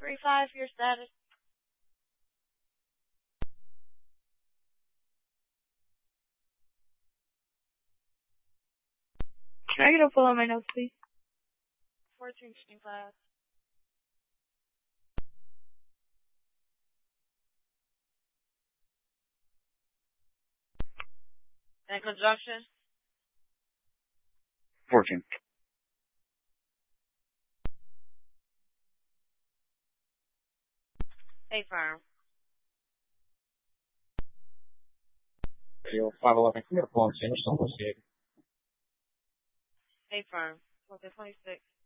3-5, your status. Can I get a pull on my notes, please? 1425. And conjunction. 14. Stay firm. 511, can we get a pull on Sanders? Almost 8. Stay firm. 1426.